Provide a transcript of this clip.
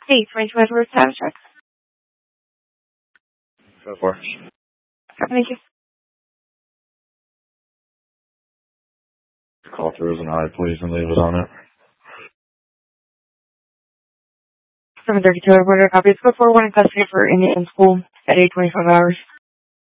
Hey, 2024 status check. Go for it. Thank you. Call through as an eye, please, and leave it on it. 732 reporter copies. Go for one in custody for Indian school at 8:25 hours.